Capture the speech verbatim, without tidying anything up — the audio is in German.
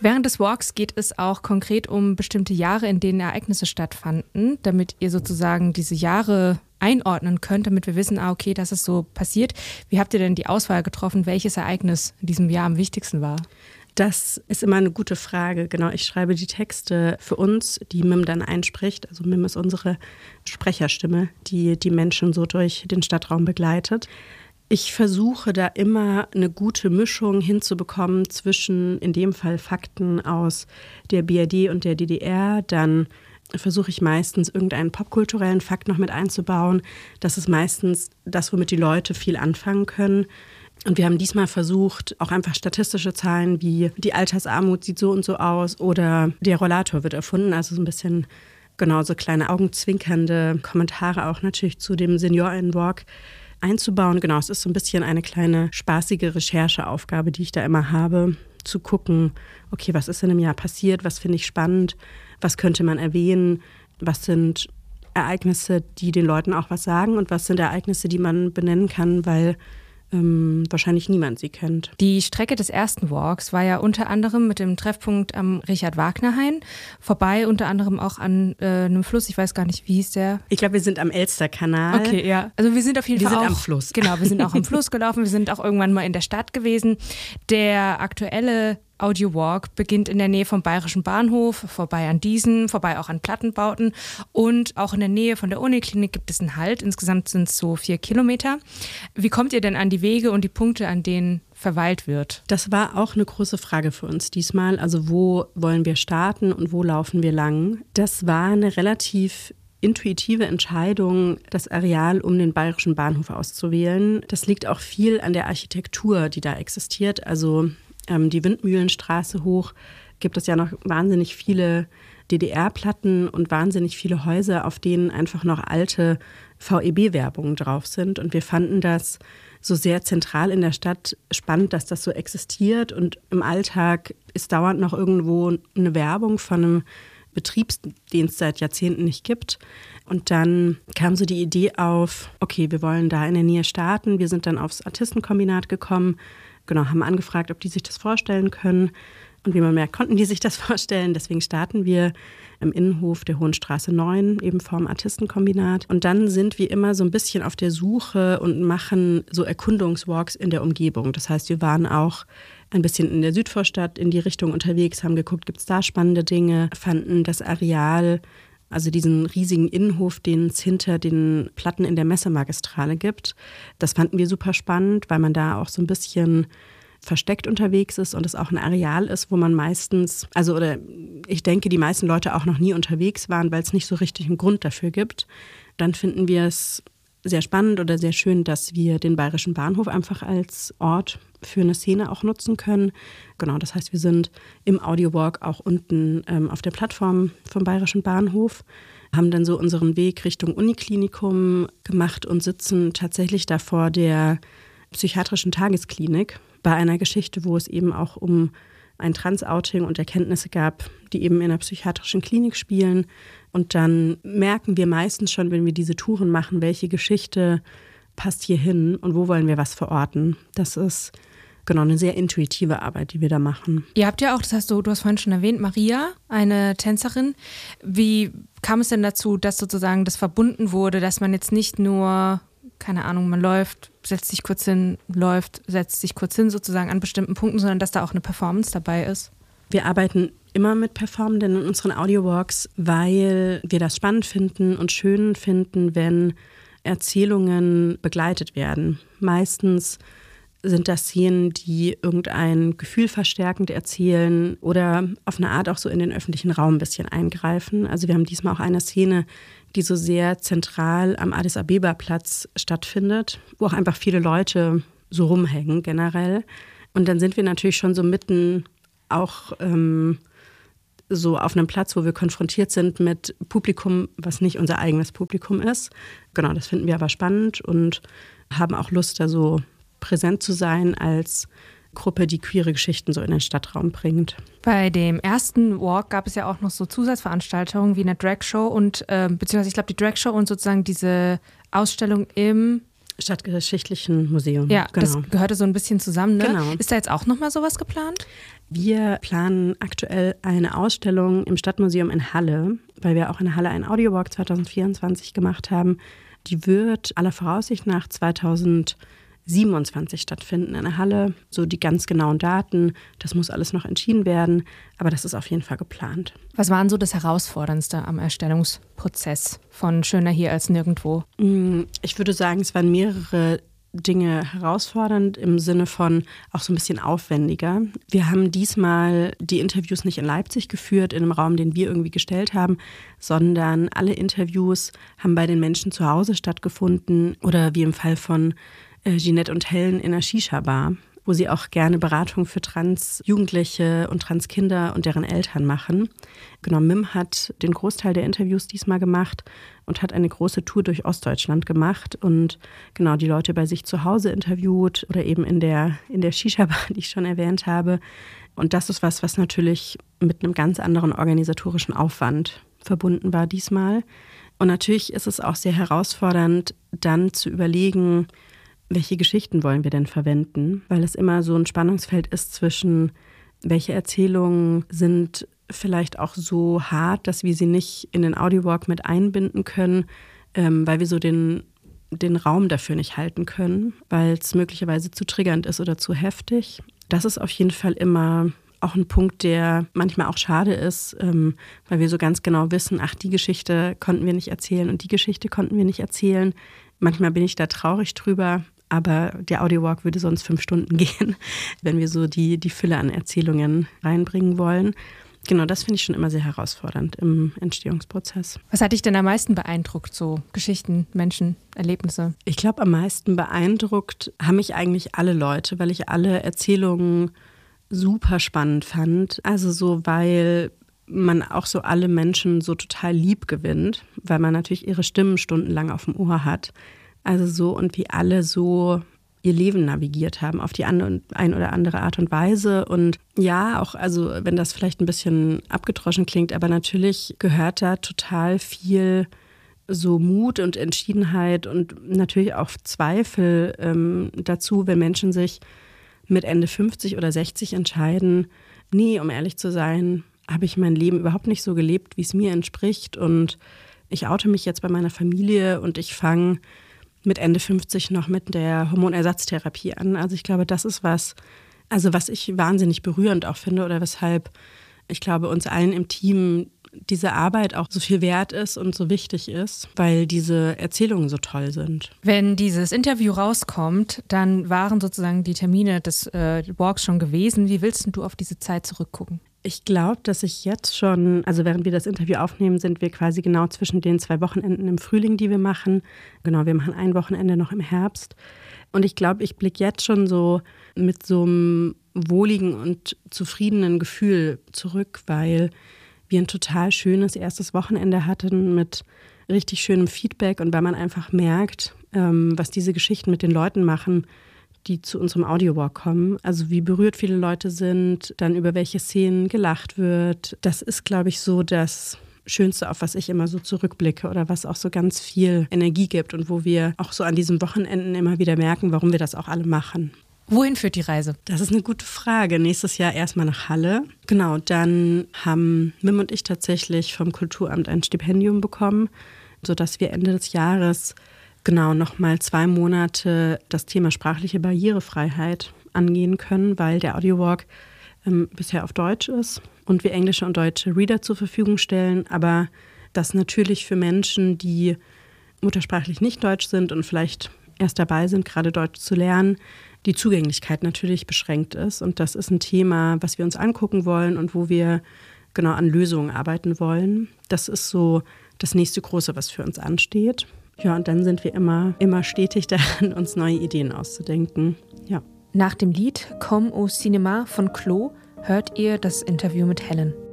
Während des Walks geht es auch konkret um bestimmte Jahre, in denen Ereignisse stattfanden, damit ihr sozusagen diese Jahre einordnen könnt, damit wir wissen, ah, okay, das ist so passiert. Wie habt ihr denn die Auswahl getroffen, welches Ereignis in diesem Jahr am wichtigsten war? Das ist immer eine gute Frage. Genau, ich schreibe die Texte für uns, die Mim dann einspricht. Also Mim ist unsere Sprecherstimme, die die Menschen so durch den Stadtraum begleitet. Ich versuche da immer eine gute Mischung hinzubekommen zwischen, in dem Fall, Fakten aus der B R D und der D D R. Dann versuche ich meistens, irgendeinen popkulturellen Fakt noch mit einzubauen. Das ist meistens das, womit die Leute viel anfangen können. Und wir haben diesmal versucht, auch einfach statistische Zahlen wie die Altersarmut sieht so und so aus oder der Rollator wird erfunden. Also so ein bisschen, genau, so kleine augenzwinkernde Kommentare auch natürlich zu dem SeniorInnen-Walk einzubauen. Genau, es ist so ein bisschen eine kleine spaßige Rechercheaufgabe, die ich da immer habe, zu gucken, okay, was ist in einem Jahr passiert, was finde ich spannend, was könnte man erwähnen, was sind Ereignisse, die den Leuten auch was sagen und was sind Ereignisse, die man benennen kann, weil ähm, wahrscheinlich niemand sie kennt. Die Strecke des ersten Walks war ja unter anderem mit dem Treffpunkt am Richard-Wagner-Hain vorbei, unter anderem auch an äh, einem Fluss, ich weiß gar nicht, wie hieß der? Ich glaube, wir sind am Elsterkanal. Okay, ja. Also wir sind auf jeden wir Fall auch... Wir sind am Fluss. Genau, wir sind auch am Fluss gelaufen, wir sind auch irgendwann mal in der Stadt gewesen. Der aktuelle Audio Walk beginnt in der Nähe vom Bayerischen Bahnhof, vorbei an diesen, vorbei auch an Plattenbauten und auch in der Nähe von der Uniklinik gibt es einen Halt. Insgesamt sind es so vier Kilometer. Wie kommt ihr denn an die Wege und die Punkte, an denen verweilt wird? Das war auch eine große Frage für uns diesmal. Also wo wollen wir starten und wo laufen wir lang? Das war eine relativ intuitive Entscheidung, das Areal um den Bayerischen Bahnhof auszuwählen. Das liegt auch viel an der Architektur, die da existiert. Also ähm, die Windmühlenstraße hoch gibt es ja noch wahnsinnig viele D D R-Platten und wahnsinnig viele Häuser, auf denen einfach noch alte V E B-Werbungen drauf sind. Und wir fanden das so sehr zentral in der Stadt spannend, dass das so existiert. Und im Alltag ist dauernd noch irgendwo eine Werbung von einem Betriebsdienst es seit Jahrzehnten nicht gibt. Und dann kam so die Idee auf, okay, wir wollen da in der Nähe starten. Wir sind dann aufs Artistenkombinat gekommen, genau, haben angefragt, ob die sich das vorstellen können. Und wie man merkt, konnten die sich das vorstellen. Deswegen starten wir im Innenhof der Hohenstraße neun, eben vorm Artistenkombinat. Und dann sind wir immer so ein bisschen auf der Suche und machen so Erkundungswalks in der Umgebung. Das heißt, wir waren auch ein bisschen in der Südvorstadt in die Richtung unterwegs, haben geguckt, gibt es da spannende Dinge, fanden das Areal, also diesen riesigen Innenhof, den es hinter den Platten in der Messemagistrale gibt. Das fanden wir super spannend, weil man da auch so ein bisschen versteckt unterwegs ist und es auch ein Areal ist, wo man meistens, also oder ich denke, die meisten Leute auch noch nie unterwegs waren, weil es nicht so richtig einen Grund dafür gibt. Dann finden wir es sehr spannend oder sehr schön, dass wir den Bayerischen Bahnhof einfach als Ort für eine Szene auch nutzen können. Genau, das heißt, wir sind im Audiowalk auch unten ähm, auf der Plattform vom Bayerischen Bahnhof, haben dann so unseren Weg Richtung Uniklinikum gemacht und sitzen tatsächlich da vor der psychiatrischen Tagesklinik bei einer Geschichte, wo es eben auch um ein Trans-Outing und Erkenntnisse gab, die eben in einer psychiatrischen Klinik spielen. Und dann merken wir meistens schon, wenn wir diese Touren machen, welche Geschichte passt hier hin und wo wollen wir was verorten. Das ist genau eine sehr intuitive Arbeit, die wir da machen. Ihr habt ja auch, das hast du, du hast vorhin schon erwähnt, Maria, eine Tänzerin. Wie kam es denn dazu, dass sozusagen das verbunden wurde, dass man jetzt nicht nur, keine Ahnung, man läuft, setzt sich kurz hin, läuft, setzt sich kurz hin sozusagen an bestimmten Punkten, sondern dass da auch eine Performance dabei ist? Wir arbeiten immer mit Performenden in unseren Audiowalks, weil wir das spannend finden und schön finden, wenn Erzählungen begleitet werden. Meistens sind das Szenen, die irgendein Gefühl verstärkend erzählen oder auf eine Art auch so in den öffentlichen Raum ein bisschen eingreifen. Also wir haben diesmal auch eine Szene, die so sehr zentral am Addis Abeba-Platz stattfindet, wo auch einfach viele Leute so rumhängen generell. Und dann sind wir natürlich schon so mitten auch ähm, so auf einem Platz, wo wir konfrontiert sind mit Publikum, was nicht unser eigenes Publikum ist. Genau, das finden wir aber spannend und haben auch Lust, da so präsent zu sein als Gruppe, die queere Geschichten so in den Stadtraum bringt. Bei dem ersten Walk gab es ja auch noch so Zusatzveranstaltungen wie eine Dragshow und äh, beziehungsweise ich glaube die Dragshow und sozusagen diese Ausstellung im Stadtgeschichtlichen Museum. Ja, genau. Das gehörte so ein bisschen zusammen. Ne? Genau. Ist da jetzt auch nochmal sowas geplant? Wir planen aktuell eine Ausstellung im Stadtmuseum in Halle, weil wir auch in Halle einen Audiowalk zwanzig vierundzwanzig gemacht haben. Die wird aller Voraussicht nach zwanzig siebenundzwanzig stattfinden in der Halle. So die ganz genauen Daten, das muss alles noch entschieden werden, aber das ist auf jeden Fall geplant. Was war denn so das Herausforderndste am Erstellungsprozess von Schöner hier als nirgendwo? Ich würde sagen, es waren mehrere Dinge herausfordernd im Sinne von auch so ein bisschen aufwendiger. Wir haben diesmal die Interviews nicht in Leipzig geführt, in einem Raum, den wir irgendwie gestellt haben, sondern alle Interviews haben bei den Menschen zu Hause stattgefunden oder wie im Fall von äh, Ginette und Helen in einer Shisha-Bar, wo sie auch gerne Beratung für Trans-Jugendliche und Trans-Kinder und deren Eltern machen. Genau, Mim hat den Großteil der Interviews diesmal gemacht und hat eine große Tour durch Ostdeutschland gemacht und genau die Leute bei sich zu Hause interviewt oder eben in der, in der Shisha-Bar, die ich schon erwähnt habe. Und das ist was, was natürlich mit einem ganz anderen organisatorischen Aufwand verbunden war diesmal. Und natürlich ist es auch sehr herausfordernd, dann zu überlegen, welche Geschichten wollen wir denn verwenden? Weil es immer so ein Spannungsfeld ist zwischen, welche Erzählungen sind vielleicht auch so hart, dass wir sie nicht in den Audiowalk mit einbinden können, ähm, weil wir so den, den Raum dafür nicht halten können, weil es möglicherweise zu triggernd ist oder zu heftig. Das ist auf jeden Fall immer auch ein Punkt, der manchmal auch schade ist, ähm, weil wir so ganz genau wissen, ach, die Geschichte konnten wir nicht erzählen und die Geschichte konnten wir nicht erzählen. Manchmal bin ich da traurig drüber. Aber der Audiowalk würde sonst fünf Stunden gehen, wenn wir so die, die Fülle an Erzählungen reinbringen wollen. Genau, das finde ich schon immer sehr herausfordernd im Entstehungsprozess. Was hat dich denn am meisten beeindruckt, so Geschichten, Menschen, Erlebnisse? Ich glaube, am meisten beeindruckt haben mich eigentlich alle Leute, weil ich alle Erzählungen super spannend fand. Also so, weil man auch so alle Menschen so total lieb gewinnt, weil man natürlich ihre Stimmen stundenlang auf dem Ohr hat. Also so und wie alle so ihr Leben navigiert haben auf die eine, ein oder andere Art und Weise. Und ja, auch, also wenn das vielleicht ein bisschen abgedroschen klingt, aber natürlich gehört da total viel so Mut und Entschiedenheit und natürlich auch Zweifel ähm, dazu, wenn Menschen sich mit Ende fünfzig oder sechzig entscheiden, nee, um ehrlich zu sein, habe ich mein Leben überhaupt nicht so gelebt, wie es mir entspricht. Und ich oute mich jetzt bei meiner Familie und ich fange mit Ende fünfzig noch mit der Hormonersatztherapie an. Also ich glaube, das ist was, also was ich wahnsinnig berührend auch finde oder weshalb ich glaube, uns allen im Team diese Arbeit auch so viel wert ist und so wichtig ist, weil diese Erzählungen so toll sind. Wenn dieses Interview rauskommt, dann waren sozusagen die Termine des äh, Walks schon gewesen. Wie willst du auf diese Zeit zurückgucken? Ich glaube, dass ich jetzt schon, also während wir das Interview aufnehmen, sind wir quasi genau zwischen den zwei Wochenenden im Frühling, die wir machen. Genau, wir machen ein Wochenende noch im Herbst. Und ich glaube, ich blicke jetzt schon so mit so einem wohligen und zufriedenen Gefühl zurück, weil wir ein total schönes erstes Wochenende hatten mit richtig schönem Feedback und weil man einfach merkt, ähm, was diese Geschichten mit den Leuten machen, die zu unserem Audiowalk kommen. Also wie berührt viele Leute sind, dann über welche Szenen gelacht wird. Das ist, glaube ich, so das Schönste, auf was ich immer so zurückblicke oder was auch so ganz viel Energie gibt und wo wir auch so an diesen Wochenenden immer wieder merken, warum wir das auch alle machen. Wohin führt die Reise? Das ist eine gute Frage. Nächstes Jahr erstmal nach Halle. Genau, dann haben Mim und ich tatsächlich vom Kulturamt ein Stipendium bekommen, sodass wir Ende des Jahres genau nochmal zwei Monate das Thema sprachliche Barrierefreiheit angehen können, weil der Audiowalk ähm, bisher auf Deutsch ist und wir englische und deutsche Reader zur Verfügung stellen, aber das natürlich für Menschen, die muttersprachlich nicht deutsch sind und vielleicht erst dabei sind, gerade Deutsch zu lernen, die Zugänglichkeit natürlich beschränkt ist. Und das ist ein Thema, was wir uns angucken wollen und wo wir genau an Lösungen arbeiten wollen. Das ist so das nächste Große, was für uns ansteht. Ja, und dann sind wir immer, immer stetig daran, uns neue Ideen auszudenken. Ja. Nach dem Lied Comme au Cinéma von Clo hört ihr das Interview mit Helen.